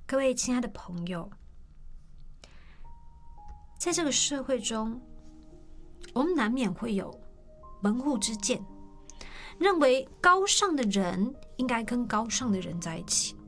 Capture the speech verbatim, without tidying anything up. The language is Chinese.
各位亲爱的朋友，在这个社会中，我们难免会有门户之见，认为高尚的人应该跟高尚的人在一起，